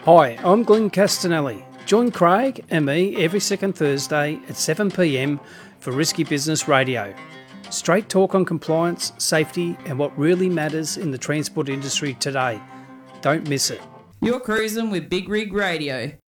Hi, I'm Glenn Castanelli. Join Craig and me every second Thursday at 7 p.m. for Risky Business Radio. Straight talk on compliance, safety, and what really matters in the transport industry today. Don't miss it. You're cruising with Big Rig Radio.